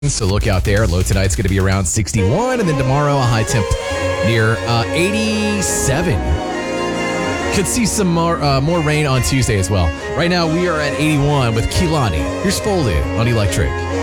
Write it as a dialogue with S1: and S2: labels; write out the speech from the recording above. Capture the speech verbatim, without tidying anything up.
S1: So look out there. Low tonight's going to be around sixty-one, and then tomorrow a high temp near uh, eighty-seven. Could see some more uh, more rain on Tuesday as well. Right now we are at eighty-one with Kehlani. Here's Folded on Electric.